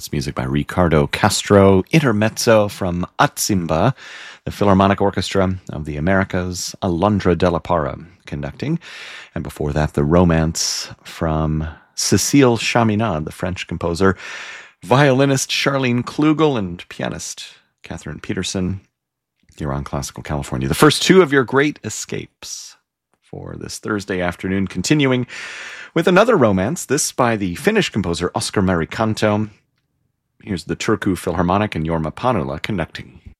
That's music by Ricardo Castro. Intermezzo from Atzimba, the Philharmonic Orchestra of the Americas, Alondra de la Parra conducting. And before that, the Romance from Cécile Chaminade, the French composer, violinist Charlene Klugel, and pianist Catherine Peterson. You're on Classical California. The first two of your great escapes for this Thursday afternoon, continuing with another romance, this by the Finnish composer Oskar Merikanto. Here's the Turku Philharmonic and Jorma Panula conducting.